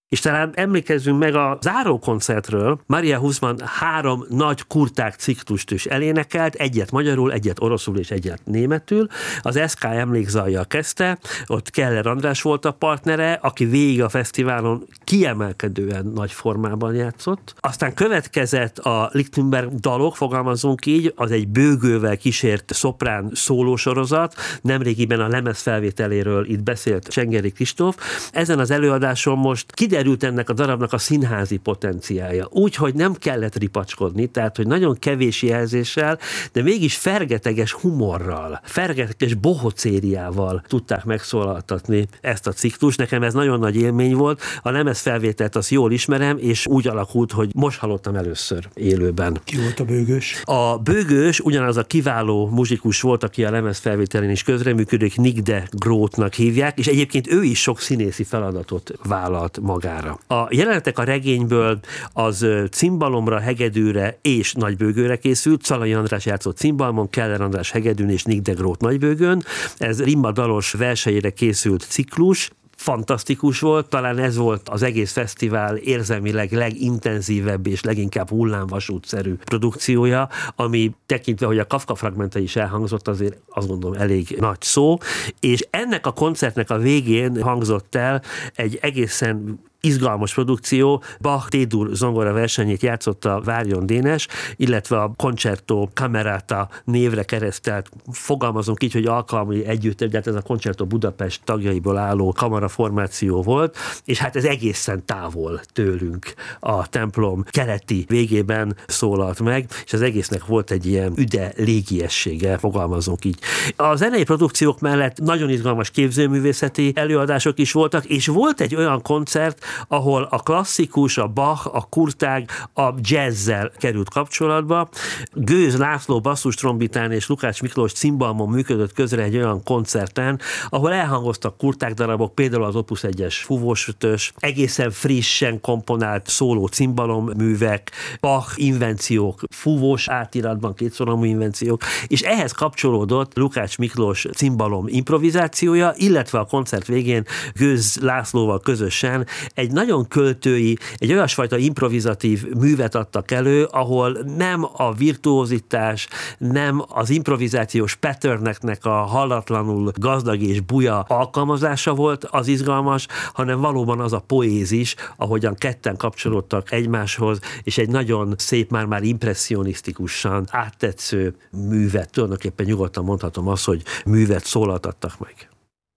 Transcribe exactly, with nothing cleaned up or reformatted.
És talán emlékezzünk meg a zárókoncertről. Maria Huszman három nagy kurták ciklust is elénekelt, egyet magyarul, egyet oroszul és egyet németül. Az es ká emlékzajjal kezdte, ott Keller András volt a partnere, aki végig a fesztiválon kiemelkedően nagy formában játszott. Aztán következett a Lichtenberg dalok, fogalmazunk így, az egy bőgővel kísért szoprán szólósorozat, nemrégiben a lemezfelvételéről itt beszélt Csengeri Kristóf. Ezen az előadáson most kiderült ennek a darabnak a színházi potenciálja. Úgy, hogy nem kellett ripacskodni, tehát, hogy nagyon kevés jelzéssel, de mégis fergeteges humorral, fergeteges bohocériával tudták megszólaltatni ezt a ciklus. Nekem ez nagyon nagy élmény volt. A lemezfelvételt azt jól ismerem, és úgy alakult, hogy most hallottam először élőben. Ki volt a bőgős? A bőgős ugyanaz a kiváló muzsikus volt, aki a lemezfelvételen is közreműködik, Nick de Grootnak hívják, és egyébként ő is sok színészi feladatot vállalt magára. A jelenetek a regényből az cimbalomra, hegedűre és nagybőgőre készült. Szalai András játszott cimbalmon, Keller András hegedűn és Nick de Groot nagybőgőn. Ez rimma dalos versegyre készült ciklus. Fantasztikus volt, talán ez volt az egész fesztivál érzelmileg legintenzívebb és leginkább hullámvasútszerű produkciója, ami tekintve, hogy a Kafka fragmente is elhangzott, azért azt gondolom elég nagy szó, és ennek a koncertnek a végén hangzott el egy egészen izgalmas produkció, Bach T-dur zongora versenyét játszotta Várjon Dénes, illetve a Concerto Camerata névre keresztelt, fogalmazunk így, hogy alkalmi együtt, de ez a Concerto Budapest tagjaiból álló kamaraformáció volt, és hát ez egészen távol tőlünk a templom keleti végében szólalt meg, és az egésznek volt egy ilyen üde légiessége, fogalmazunk így. A zenei produkciók mellett nagyon izgalmas képzőművészeti előadások is voltak, és volt egy olyan koncert, ahol a klasszikus, a Bach, a kurtág, a jazzzel került kapcsolatba. Gőz László basszustrombitán és Lukács Miklós cimbalmon működött közre egy olyan koncerten, ahol elhangoztak kurtág darabok, például az Opus egyes fúvós ötös, egészen frissen komponált szóló cimbalom művek, Bach invenciók, fúvós átiratban kétszoromú invenciók, és ehhez kapcsolódott Lukács Miklós cimbalom improvizációja, illetve a koncert végén Gőz Lászlóval közösen egy nagyon költői, egy olyasfajta improvizatív művet adtak elő, ahol nem a virtuózitás, nem az improvizációs patterneknek a hallatlanul gazdag és buja alkalmazása volt az izgalmas, hanem valóban az a poézis, ahogyan ketten kapcsolódtak egymáshoz, és egy nagyon szép, már-már impresszionistikusan áttetsző művet, tulajdonképpen nyugodtan mondhatom azt, hogy művet szólaltattak meg.